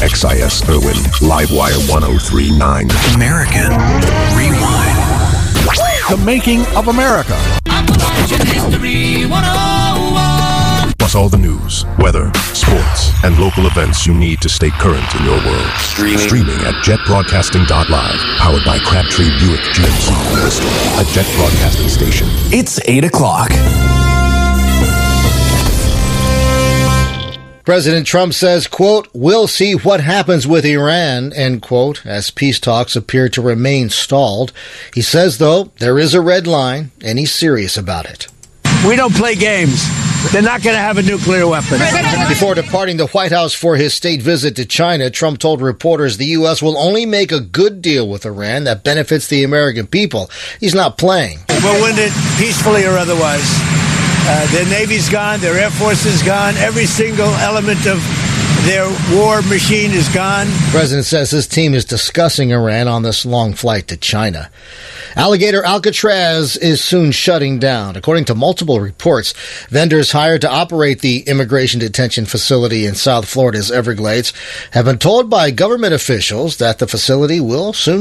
WXIS Irwin, Livewire 1039. American Rewind. The making of America. History 101. Plus all the news, weather, sports, and local events you need to stay current in your world. Streaming at jetbroadcasting.live. Powered by Crabtree Buick GMC, Bristol, a Jet Broadcasting station. It's 8 o'clock. President Trump says, quote, "We'll see what happens with Iran," end quote, as peace talks appear to remain stalled. He says, though, there is a red line, and he's serious about it. We don't play games. They're not going to have a nuclear weapon. Before departing the White House for his state visit to China, Trump told reporters the U.S. will only make a good deal with Iran that benefits the American people. He's not playing. We'll win it peacefully or otherwise. Their Navy's gone. Their Air Force is gone. Every single element of their war machine is gone. The president says his team is discussing Iran on this long flight to China. Alligator Alcatraz is soon shutting down. According to multiple reports, vendors hired to operate the immigration detention facility in South Florida's Everglades have been told by government officials that the facility will soon